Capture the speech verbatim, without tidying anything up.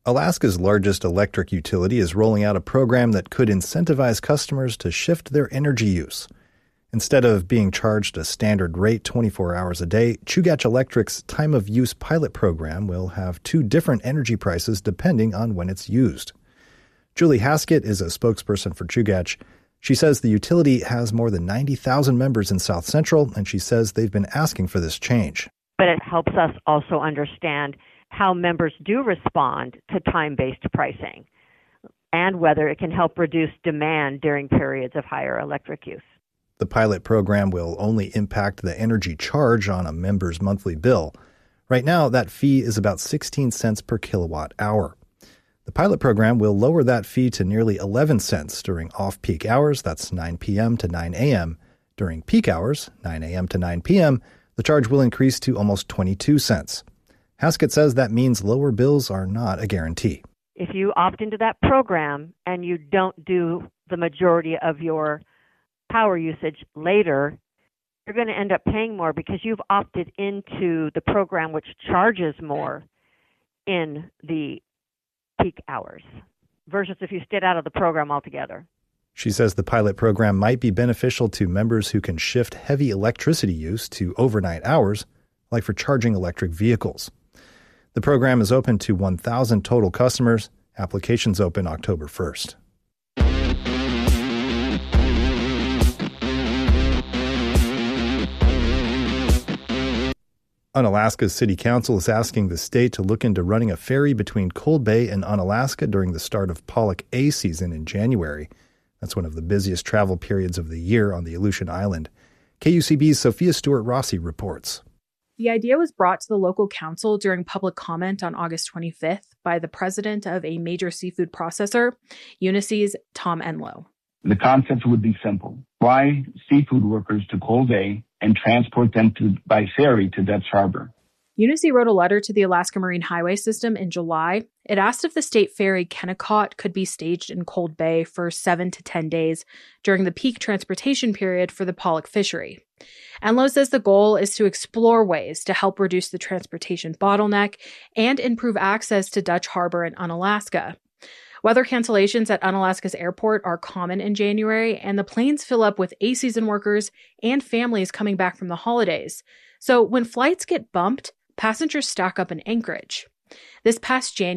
Alaska's largest electric utility is rolling out a program that could incentivize customers to shift their energy use. Instead of being charged a standard rate twenty-four hours a day, Chugach Electric's time-of-use pilot program will have two different energy prices depending on when it's used. Julie Haskett is a spokesperson for Chugach. She says the utility has more than ninety thousand members in South Central, and she says they've been asking for this change. But it helps us also understand how members do respond to time-based pricing and whether it can help reduce demand during periods of higher electric use. The pilot program will only impact the energy charge on a member's monthly bill. Right now, that fee is about sixteen cents per kilowatt hour. The pilot program will lower that fee to nearly eleven cents during off-peak hours, that's nine p.m. to nine a.m. During peak hours, nine a.m. to nine p.m., the charge will increase to almost twenty-two cents. Haskett says that means lower bills are not a guarantee. If you opt into that program and you don't do the majority of your power usage later, you're going to end up paying more because you've opted into the program which charges more in the peak hours versus if you stayed out of the program altogether. She says the pilot program might be beneficial to members who can shift heavy electricity use to overnight hours, like for charging electric vehicles. The program is open to one thousand total customers. Applications open October first. Unalaska's City Council is asking the state to look into running a ferry between Cold Bay and Unalaska during the start of Pollock A season in January. That's one of the busiest travel periods of the year on the Aleutian Island. K U C B's Sophia Stewart-Rossi reports. The idea was brought to the local council during public comment on August twenty-fifth by the president of a major seafood processor, Unisys, Tom Enlow. The concept would be simple. Fly seafood workers to Cold Bay and transport them to, by ferry to Dutch Harbor. Unisys wrote a letter to the Alaska Marine Highway System in July. It asked if the state ferry Kennecott could be staged in Cold Bay for seven to ten days during the peak transportation period for the pollock fishery. Enlow says the goal is to explore ways to help reduce the transportation bottleneck and improve access to Dutch Harbor and Unalaska. Weather cancellations at Unalaska's airport are common in January, and the planes fill up with A-season workers and families coming back from the holidays. So when flights get bumped, passengers stack up in Anchorage. This past January,